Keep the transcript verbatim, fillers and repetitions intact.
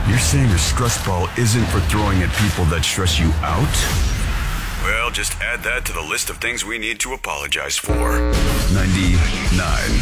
You're saying your stress ball isn't for throwing at people that stress you out? Well, just add that to the list of things we need to apologize for. ninety-nine